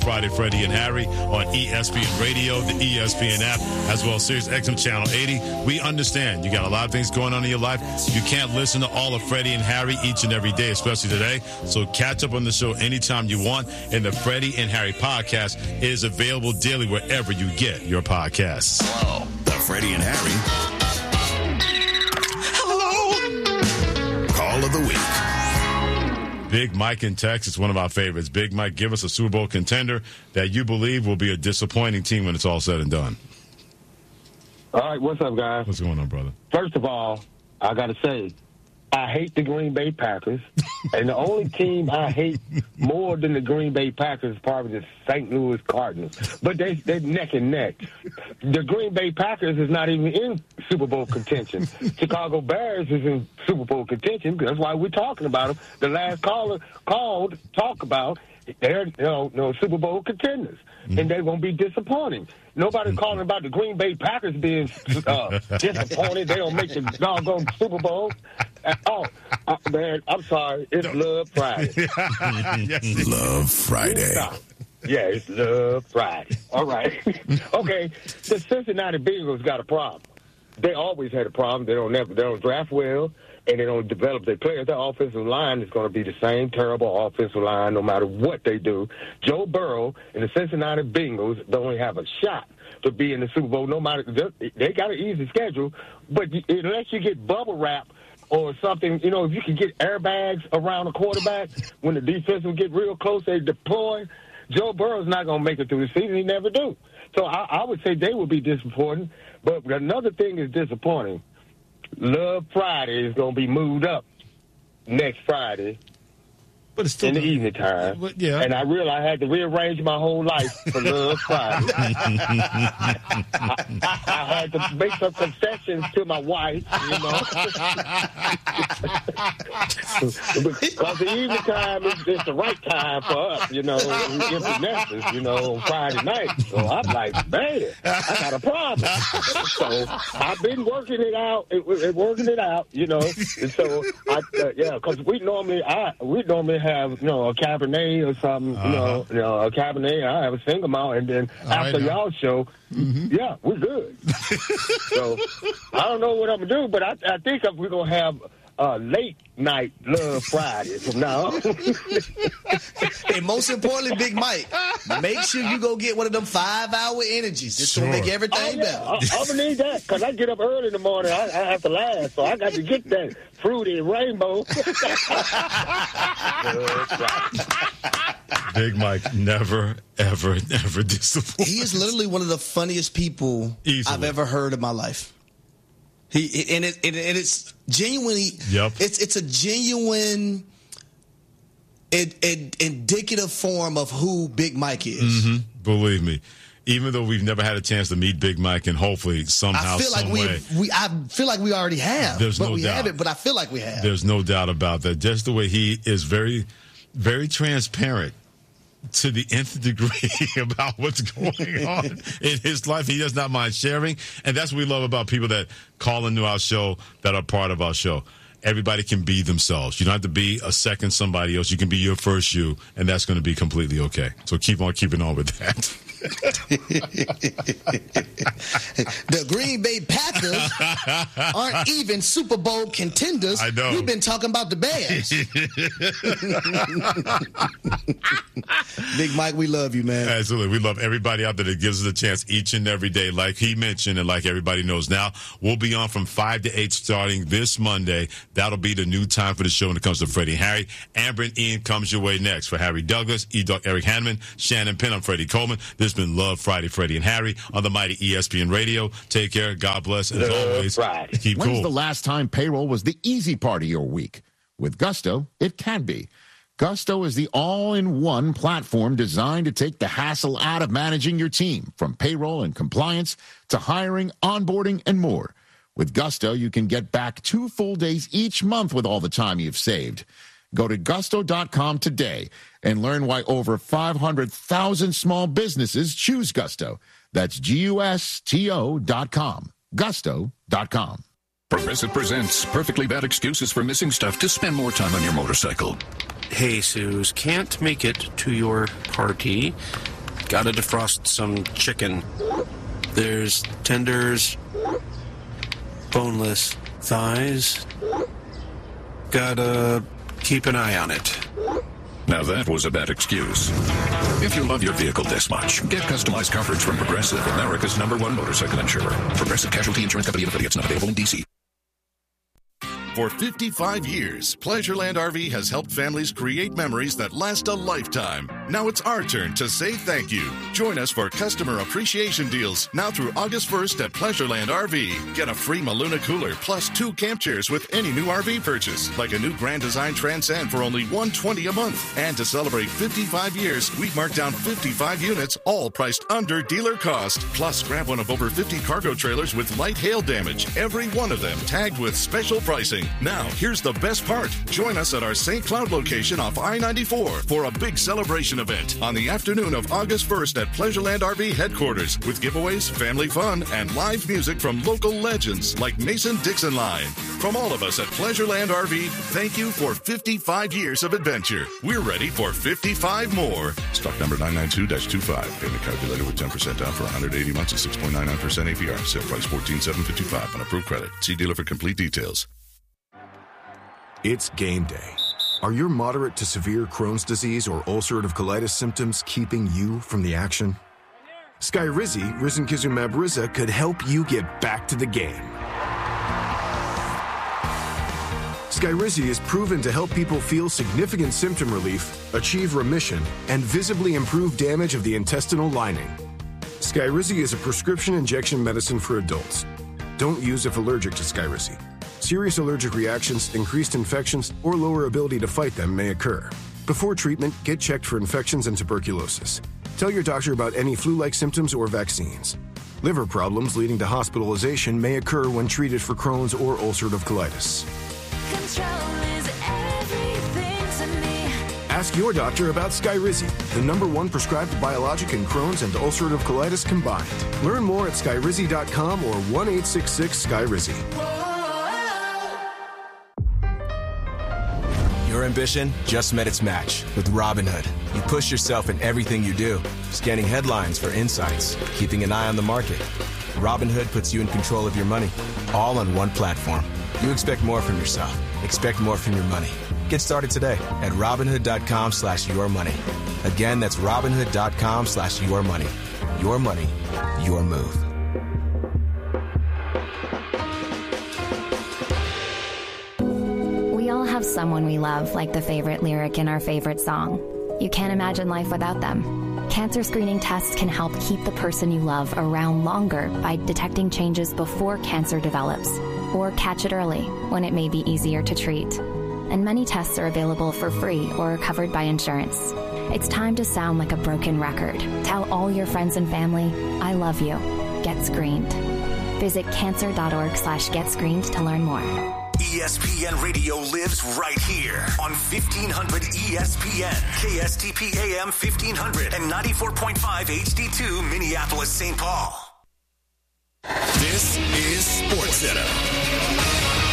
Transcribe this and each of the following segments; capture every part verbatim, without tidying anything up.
Friday, Freddie and Harry on E S P N Radio, the E S P N app, as well as Sirius X M Channel eighty. We understand you got a lot of things going on in your life. You can't listen to all of Freddie and Harry each and every day, especially today. So catch up on the show anytime you want. And the Freddie and Harry podcast is available daily wherever you get your podcasts. Hello. The Freddie and Harry. Hello. Call of the week. Big Mike in Texas, one of our favorites. Big Mike, give us a Super Bowl contender that you believe will be a disappointing team when it's all said and done. All right, what's up, guys? What's going on, brother? First of all, I got to say, I hate the Green Bay Packers. And the only team I hate more than the Green Bay Packers is probably the Saint Louis Cardinals. But they, they're neck and neck. The Green Bay Packers is not even in Super Bowl contention. Chicago Bears is in Super Bowl contention. That's why we're talking about them. The last caller called talk about they're you know, you know, Super Bowl contenders. Mm-hmm. And they're going to be disappointing. Nobody's calling about the Green Bay Packers being uh, disappointed. They don't make the doggone Super Bowl. Uh, oh, uh, man, I'm sorry. It's Love Friday. Yes. Love Friday. Yeah, it's Love Friday. All right. Okay, the Cincinnati Bengals got a problem. They always had a problem. They don't never. They don't draft well, and they don't develop their players. Their offensive line is going to be the same terrible offensive line no matter what they do. Joe Burrow and the Cincinnati Bengals don't only have a shot to be in the Super Bowl. No matter they got an easy schedule, but unless you get bubble wrap or something, you know, if you can get airbags around the quarterback when the defense will get real close, they deploy. Joe Burrow's not going to make it through the season. He never do. So I, I would say they would be disappointing. But another thing is disappointing. Love Friday is going to be moved up next Friday. But it's still in the evening time. But, yeah. And I realized I had to rearrange my whole life for Love Friday. I, I, I had to make some concessions to my wife, you know. Because the evening time is just the right time for us, you know, empty nesters, you know, on Friday night. So I'm like, man, I got a problem. So I've been working it out, it, it, working it out, you know. And so, I, uh, yeah, because we normally, I, we normally have, you know, a Cabernet or something, uh-huh. you know, you know, a Cabernet. I have a single malt, and then All after right y'all show, mm-hmm. yeah, we're good. So I don't know what I'm gonna do, but I, I think we're gonna have a late night Love Friday from now on. And most importantly, Big Mike, make sure you go get one of them five-hour energies. It's sure. gonna make everything oh, yeah. better. I, I'm gonna need that because I get up early in the morning. I, I have to laugh, so I got to get that fruity rainbow. Big Mike never, ever, ever disappoints. He is literally one of the funniest people Easily. I've ever heard in my life. He and it and it's genuinely. Yep. It's it's a genuine, it, it, indicative form of who Big Mike is. Mm-hmm. Believe me. Even though we've never had a chance to meet Big Mike, and hopefully somehow, I feel like some we, way, we, I feel like we already have. There's but no we doubt. haven't. But I feel like we have. There's no doubt about that. Just the way he is, very, very transparent to the nth degree about what's going on in his life. He does not mind sharing, and that's what we love about people that call into our show that are part of our show. Everybody can be themselves. You don't have to be a second somebody else. You can be your first you, and that's going to be completely okay. So keep on keeping on with that. The Green Bay Packers aren't even Super Bowl contenders. I know. We've been talking about the Bears. Big Mike, we love you, man. Absolutely. We love everybody out there that gives us a chance each and every day. Like he mentioned and like everybody knows now, we'll be on from five to eight starting this Monday. That'll be the new time for the show when it comes to Freddie and Harry. Amber and Ian comes your way next. For Harry Douglas, E-Duck Eric Hanneman, Shannon Penn, I'm Freddie Coleman. This has been Love Friday, Freddie and Harry on the mighty E S P N Radio. Take care. God bless. As Love always, Friday. Keep When's cool. the last time payroll was the easy part of your week? With Gusto, it can be. Gusto is the all-in-one platform designed to take the hassle out of managing your team, from payroll and compliance to hiring, onboarding, and more. With Gusto, you can get back two full days each month with all the time you've saved. Go to gusto dot com today and learn why over five hundred thousand small businesses choose Gusto. That's G U S T O dot com. gusto dot com. Progressive presents Perfectly Bad Excuses for Missing Stuff to spend more time on your motorcycle. Hey, Suze, can't make it to your party. Gotta defrost some chicken. There's tenders, boneless thighs. Gotta keep an eye on it. Now that was a bad excuse. If you love your vehicle this much, get customized coverage from Progressive, America's number one motorcycle insurer. Progressive Casualty Insurance Company of affiliates, not available in D C. For fifty-five years, Pleasureland R V has helped families create memories that last a lifetime. Now it's our turn to say thank you. Join us for customer appreciation deals now through August first at Pleasureland R V. Get a free Maluna cooler plus two camp chairs with any new R V purchase, like a new Grand Design Transcend for only one hundred twenty dollars a month. And to celebrate fifty-five years, we've marked down fifty-five units, all priced under dealer cost. Plus, grab one of over fifty cargo trailers with light hail damage, every one of them tagged with special pricing. Now, here's the best part. Join us at our Saint Cloud location off I ninety-four for a big celebration event on the afternoon of August first at Pleasureland R V headquarters with giveaways, family fun, and live music from local legends like Mason Dixon Line. From all of us at Pleasureland R V, thank you for fifty-five years of adventure. We're ready for fifty-five more. Stock number nine nine two dash two five. Payment calculated with ten percent down for one hundred eighty months at six point nine nine percent A P R. Sale price fourteen thousand seven hundred fifty-five dollars on approved credit. See dealer for complete details. It's game day. Are your moderate to severe Crohn's disease or ulcerative colitis symptoms keeping you from the action? Skyrizi, risankizumab Riza, could help you get back to the game. Skyrizi is proven to help people feel significant symptom relief, achieve remission, and visibly improve damage of the intestinal lining. Skyrizi is a prescription injection medicine for adults. Don't use if allergic to Skyrizi. Serious allergic reactions, increased infections, or lower ability to fight them may occur. Before treatment, get checked for infections and tuberculosis. Tell your doctor about any flu-like symptoms or vaccines. Liver problems leading to hospitalization may occur when treated for Crohn's or ulcerative colitis. Control is everything to me. Ask your doctor about Skyrizi, the number one prescribed biologic in Crohn's and ulcerative colitis combined. Learn more at skyrizi dot com or one eight six six Skyrizi. Your ambition just met its match with Robinhood. You push yourself in everything you do, scanning headlines for insights, keeping an eye on the market. Robinhood puts you in control of your money, all on one platform. You expect more from yourself. Expect more from your money. Get started today at Robinhood dot com slash your money. Again, that's Robinhood dot com slash your money. Your money, your move. We all have someone we love, like the favorite lyric in our favorite song. You can't imagine life without them. Cancer screening tests can help keep the person you love around longer by detecting changes before cancer develops, or catch it early when it may be easier to treat. And many tests are available for free or covered by insurance. It's time to sound like a broken record. Tell all your friends and family, I love you. Get screened. Visit cancer dot org slash get screened to learn more. E S P N Radio lives right here on fifteen hundred E S P N, K S T P A M fifteen hundred, and ninety-four point five H D two Minneapolis, Saint Paul. This is SportsCenter.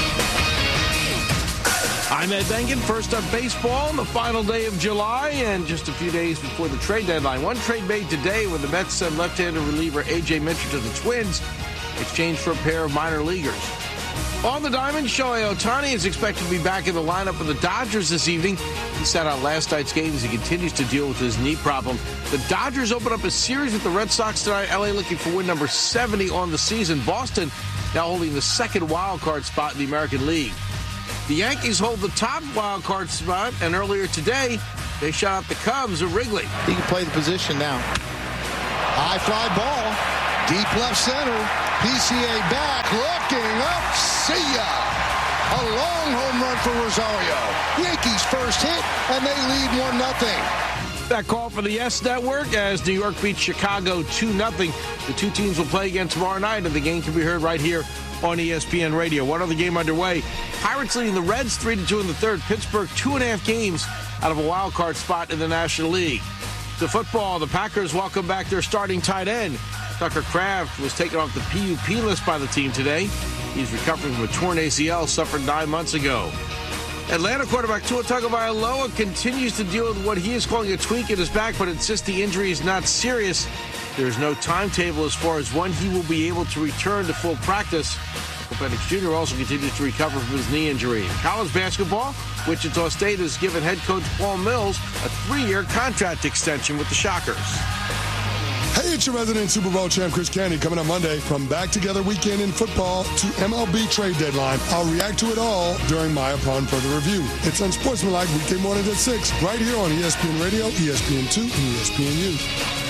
I'm Ed Bengen. First up, baseball on the final day of July and just a few days before the trade deadline. One trade made today when the Mets sent left-handed reliever A J Minter to the Twins, exchanged for a pair of minor leaguers. On the diamond, Shohei Ohtani is expected to be back in the lineup of the Dodgers this evening. He sat out last night's game as he continues to deal with his knee problem. The Dodgers open up a series with the Red Sox tonight. L A looking for win number seventy on the season. Boston now holding the second wild card spot in the American League. The Yankees hold the top wild card spot, and earlier today, they shot out the Cubs at Wrigley. He can play the position now. High fly ball, deep left center. P C A back, looking up, see ya. A long home run for Rosario. Yankees first hit, and they lead one nothing. That call for the Yes Network as New York beats Chicago two nothing. The two teams will play again tomorrow night, and the game can be heard right here on E S P N Radio. One other game underway. Pirates leading the Reds three to two in the third. Pittsburgh two and a half games out of a wild card spot in the National League. To football, the Packers welcome back their starting tight end. Tucker Kraft was taken off the P U P list by the team today. He's recovering from a torn A C L suffered nine months ago. Atlanta quarterback Tua Tagovailoa continues to deal with what he is calling a tweak in his back, but insists the injury is not serious. There is no timetable as far as when he will be able to return to full practice. Penix Junior also continues to recover from his knee injury. In college basketball, Wichita State has given head coach Paul Mills a three-year contract extension with the Shockers. Hey, it's your resident Super Bowl champ, Chris Candy, coming up Monday. From Back Together Weekend in football to M L B trade deadline, I'll react to it all during my Upon Further Review. It's Unsportsmanlike weekday morning at six, right here on E S P N Radio, E S P N two, and E S P N U.